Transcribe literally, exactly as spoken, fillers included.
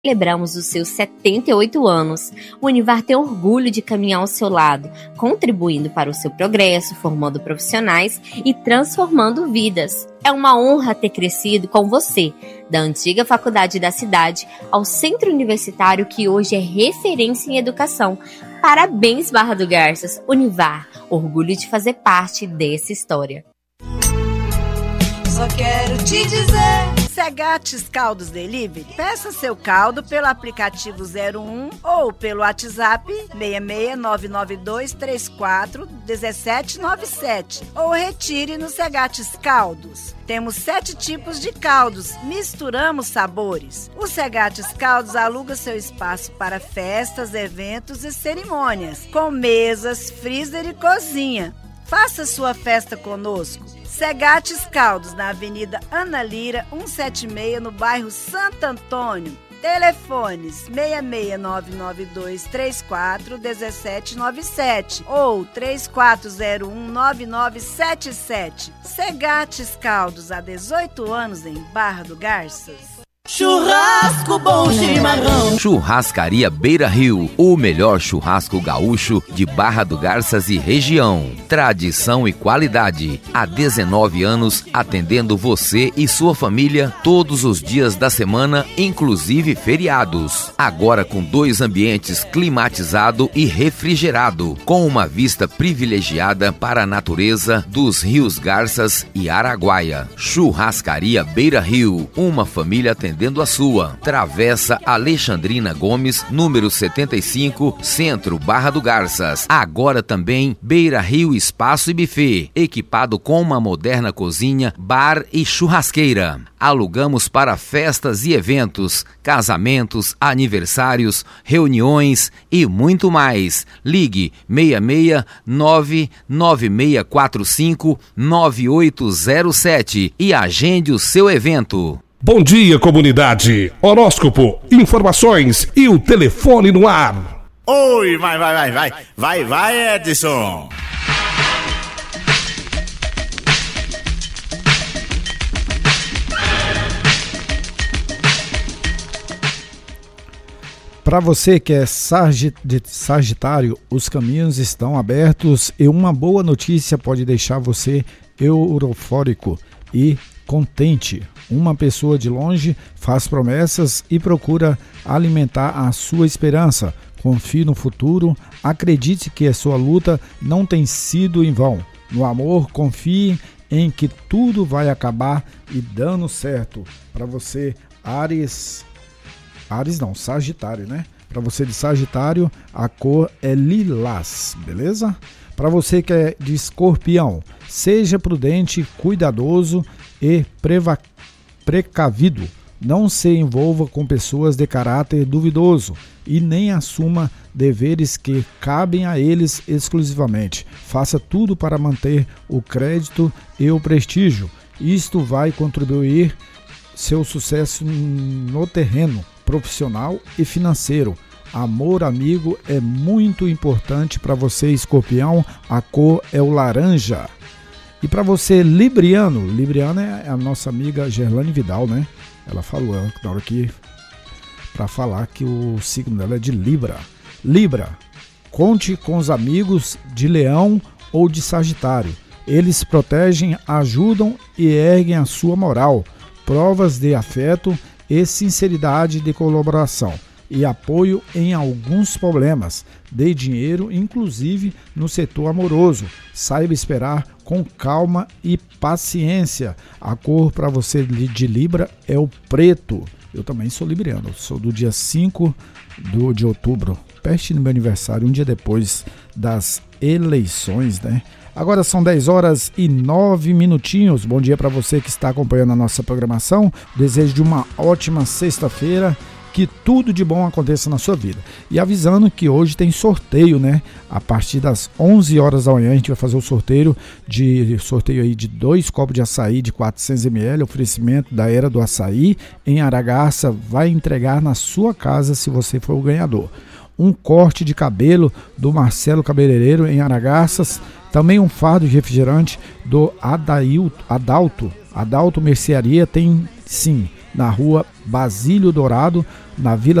Celebramos os seus setenta e oito anos. O Univar tem orgulho de caminhar ao seu lado, contribuindo para o seu progresso, formando profissionais e transformando vidas. É uma honra ter crescido com você, da antiga faculdade da cidade ao centro universitário que hoje é referência em educação. Parabéns, Barra do Garças. Univar, orgulho de fazer parte dessa história. Só quero te dizer... Segates Caldos Delivery. Peça seu caldo pelo aplicativo zero um ou pelo WhatsApp seis seis nove nove dois três quatro um sete nove sete ou retire no Segates Caldos. Temos sete tipos de caldos, misturamos sabores. O Segates Caldos aluga seu espaço para festas, eventos e cerimônias, com mesas, freezer e cozinha. Faça sua festa conosco. Segates Caldos, na Avenida Ana Lira, cento e setenta e seis, no bairro Santo Antônio. Telefones seis seis nove nove dois três quatro um sete nove sete ou três quatro zero um nove nove sete sete. Segates Caldos, há dezoito anos em Barra do Garças. Churrasco bom chimarrão. Churrascaria Beira Rio, o melhor churrasco gaúcho de Barra do Garças e região. Tradição e qualidade. Há dezenove anos atendendo você e sua família todos os dias da semana, inclusive feriados. Agora com dois ambientes climatizado e refrigerado, com uma vista privilegiada para a natureza dos rios Garças e Araguaia. Churrascaria Beira Rio, uma família atendendo a sua. Travessa Alexandrina Gomes, número setenta e cinco, Centro, Barra do Garças. Agora também Beira Rio Espaço e Buffet, equipado com uma moderna cozinha, bar e churrasqueira. Alugamos para festas e eventos, casamentos, aniversários, reuniões e muito mais. Ligue seis seis nove nove seis quatro cinco nove oito zero sete e agende o seu evento. Bom dia, comunidade. Horóscopo, informações e o telefone no ar. Oi, vai, vai, vai, vai, vai, vai, Edson. Para você que é de Sagitário, os caminhos estão abertos e uma boa notícia pode deixar você eufórico e contente. Uma pessoa de longe faz promessas e procura alimentar a sua esperança. Confie no futuro, acredite que a sua luta não tem sido em vão. No amor, confie em que tudo vai acabar e dando certo. Para você, Áries, Áries não, Sagitário, né? Para você de Sagitário, a cor é lilás, beleza? Para você que é de Escorpião, seja prudente, cuidadoso e preva- precavido. Não se envolva com pessoas de caráter duvidoso e nem assuma deveres que cabem a eles exclusivamente. Faça tudo para manter o crédito e o prestígio. Isto vai contribuir seu sucesso no terreno profissional e financeiro. Amor amigo é muito importante para você, Escorpião. A cor é o laranja. E para você, Libriano, Libriano é a nossa amiga Gerlane Vidal, né? Ela falou na hora que para falar que o signo dela é de Libra. Libra, conte com os amigos de Leão ou de Sagitário. Eles protegem, ajudam e erguem a sua moral. Provas de afeto e sinceridade de colaboração e apoio em alguns problemas. Dê dinheiro, inclusive no setor amoroso. Saiba esperar com calma e paciência. A cor para você de Libra é o preto. Eu também sou libriano, sou do dia cinco do, de outubro, perto do meu aniversário, um dia depois das eleições, né? Agora são dez horas e nove minutinhos. Bom dia para você que está acompanhando a nossa programação. Desejo de uma ótima sexta-feira. Que tudo de bom aconteça na sua vida. E avisando que hoje tem sorteio, né? A partir das onze horas da manhã a gente vai fazer o sorteio de sorteio aí de dois copos de açaí de quatrocentos mililitros, oferecimento da Era do Açaí em Aragarça, vai entregar na sua casa se você for o ganhador. Um corte de cabelo do Marcelo Cabeleireiro em Aragarças, também um fardo de refrigerante do Adailto, Adalto, Adalto Mercearia tem sim, na rua Basílio Dourado, na Vila